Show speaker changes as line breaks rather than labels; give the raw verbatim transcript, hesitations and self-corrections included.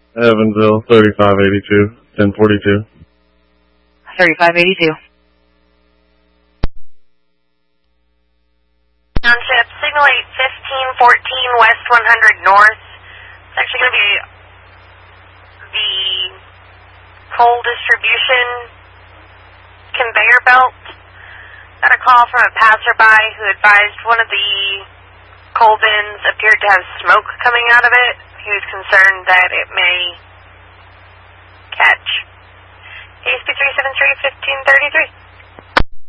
Evansville, thirty-five eighty-two, ten forty-two.
thirty-five eighty-two.
Township, signal eight fifteen fourteen west one hundred north. It's actually going to be the coal distribution conveyor belt. Got a call from a passerby who advised one of the coal bins appeared to have smoke coming out of it. He was concerned that it may catch. A S P three seven three, fifteen thirty-three.